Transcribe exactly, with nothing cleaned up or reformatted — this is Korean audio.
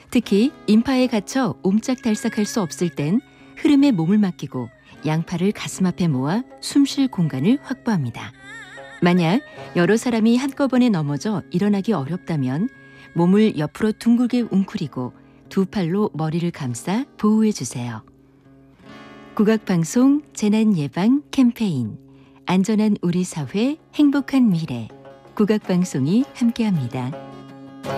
특히 인파에 갇혀 옴짝달싹할 수 없을 땐 흐름에 몸을 맡기고 양팔을 가슴 앞에 모아 숨 쉴 공간을 확보합니다. 만약 여러 사람이 한꺼번에 넘어져 일어나기 어렵다면 몸을 옆으로 둥글게 웅크리고 두 팔로 머리를 감싸 보호해 주세요. 국악방송 재난예방 캠페인 안전한 우리 사회 행복한 미래 국악방송이 함께합니다.